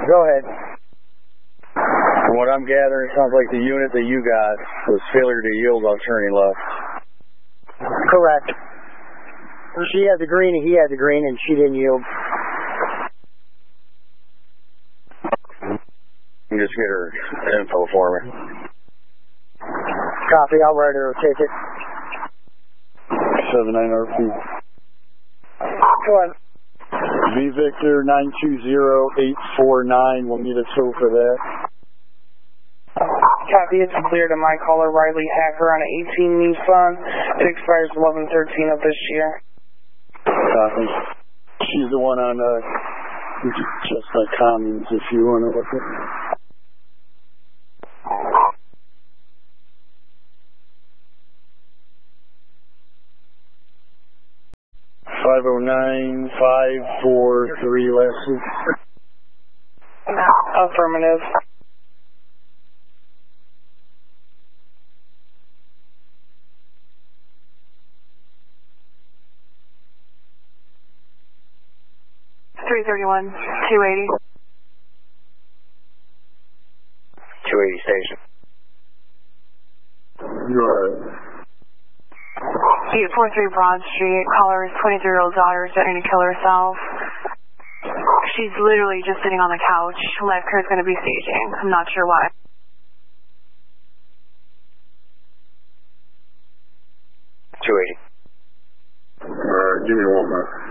Go ahead. From what I'm gathering, it sounds like the unit that you got was failure to yield while turning left. Correct. She had the green and he had the green, and she didn't yield. Just get her info for me. Copy, I'll write her a ticket. 79 RP. Go on. V Victor 920849. We'll need a tow for that. Copy, it's clear to my caller Riley Hacker on an 18 Nissan. It expires 11/13 of this year. Copy. She's the one on just like Commons if you want to look at it. 509-543 Leslie. Affirmative. $331, 280. 280 station. You're right. Be at 43 Broad Street. Caller's 23-year-old daughter is threatening to kill herself. She's literally just sitting on the couch. Life care is going to be staging. I'm not sure why. 280. Alright, give me one minute.